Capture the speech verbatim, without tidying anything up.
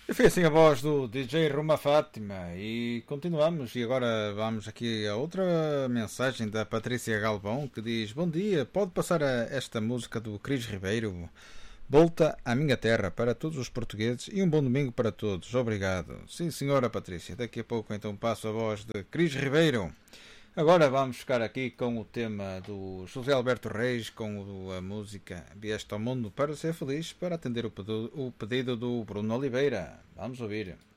E foi assim a voz do D J Ruma Fátima e continuamos e agora vamos aqui a outra mensagem da Patrícia Galvão que diz: bom dia, pode passar a esta música do Cris Ribeiro, Volta à Minha Terra, para todos os portugueses e um bom domingo para todos, obrigado. Sim senhora Patrícia, daqui a pouco então passo a voz de Cris Ribeiro. Agora vamos ficar aqui com o tema do José Alberto Reis, com a música Vieste ao Mundo para ser feliz, para atender o pedido, o pedido do Bruno Oliveira. Vamos ouvir.